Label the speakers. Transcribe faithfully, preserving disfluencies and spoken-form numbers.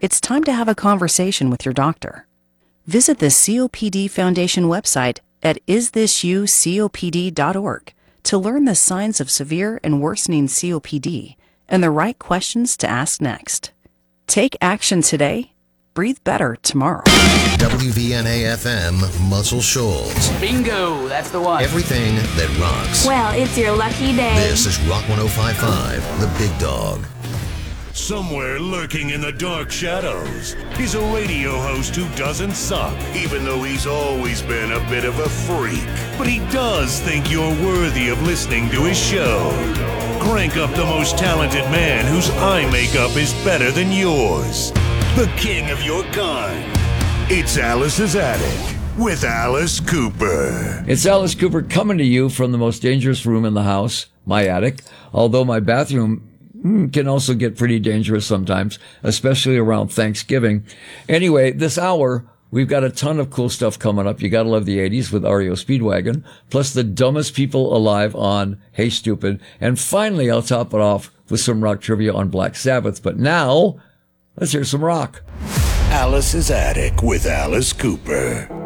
Speaker 1: it's time to have a conversation with your doctor. Visit the C O P D Foundation website at is this you copd dot org to learn the signs of severe and worsening C O P D and the right questions to ask next. Take action today. Breathe better tomorrow.
Speaker 2: W V N A F M, Muscle Shoals.
Speaker 3: Bingo, that's the one.
Speaker 2: Everything that rocks.
Speaker 4: Well, it's your lucky day.
Speaker 2: This is Rock one oh five point five, The Big Dog.
Speaker 5: Somewhere lurking in the dark shadows, he's a radio host who doesn't suck, even though he's always been a bit of a freak. But he does think you're worthy of listening to his show. Crank up the most talented man whose eye makeup is better than yours. The king of your kind. It's Alice's Attic with Alice Cooper.
Speaker 6: It's Alice Cooper coming to you from the most dangerous room in the house, my attic, although my bathroom can also get pretty dangerous sometimes, especially around Thanksgiving. Anyway, this hour, we've got a ton of cool stuff coming up. You gotta love the eighties with R E O Speedwagon, plus the dumbest people alive on Hey Stupid. And finally, I'll top it off with some rock trivia on Black Sabbath. But now, let's hear some rock.
Speaker 5: Alice's Attic with Alice Cooper.